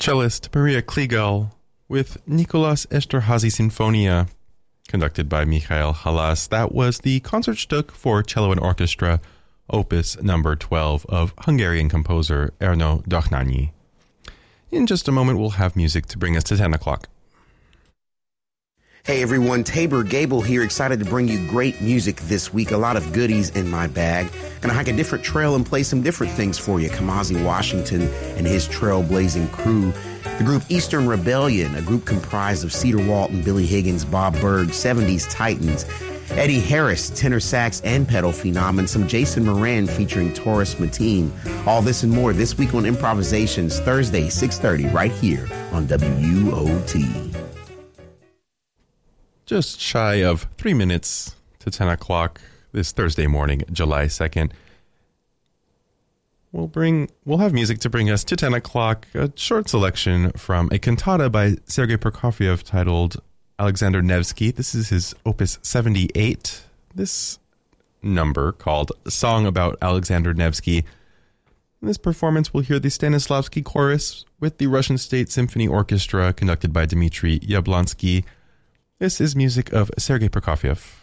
cellist Maria Kliegel with Nicolas Esterhazy Sinfonia, conducted by Michael Halas. That was the Concertstück for cello and orchestra, opus number 12 of Hungarian composer Erno Dohnányi. In just a moment, we'll have music to bring us to 10 o'clock. Hey everyone, Tabor Gable here, excited to bring you great music this week. A lot of goodies in my bag. Gonna hike a different trail and play some different things for you. Kamasi Washington and his trailblazing crew. The group Eastern Rebellion, a group comprised of Cedar Walton, Billy Higgins, Bob Berg, 70s Titans, Eddie Harris, tenor sax and pedal phenom, and some Jason Moran featuring Taurus Mateen. All this and more this week on Improvisations, Thursday, 6:30, right here on WUOT. Just shy of 3 minutes to 10 o'clock this Thursday morning, July 2nd. We'll have music to bring us to 10 o'clock, a short selection from a cantata by Sergei Prokofiev titled Alexander Nevsky. This is his opus 78. This number, called Song About Alexander Nevsky. In this performance, we'll hear the Stanislavski Chorus with the Russian State Symphony Orchestra, conducted by Dmitry Yablonsky. This is music of Sergei Prokofiev.